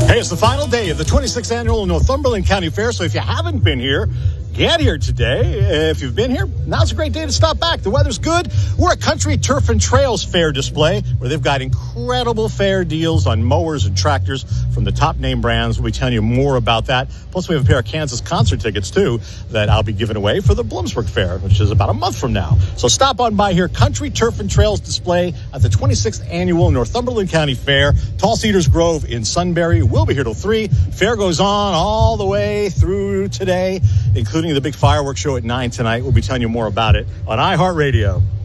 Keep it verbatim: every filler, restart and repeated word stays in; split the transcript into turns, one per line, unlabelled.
Hey, it's the final day of the twenty-sixth Annual Northumberland County Fair, so if you haven't been here, get here today. If you've been here, now's a great day to stop back. The weather's good. We're at Country Turf and Trails Fair Display, where they've got incredible fair deals on mowers and tractors from the top name brands. We'll be telling you more about that. Plus, we have a pair of Kansas concert tickets, too, that I'll be giving away for the Bloomsburg Fair, which is about a month from now. So stop on by here, Country Turf and Trails Display at the twenty-sixth Annual Northumberland County Fair. Tall Cedars Grove in Sunbury. We'll be here till three. Fair goes on all the way through today, including the big fireworks show at nine tonight. We'll be telling you more about it on iHeartRadio.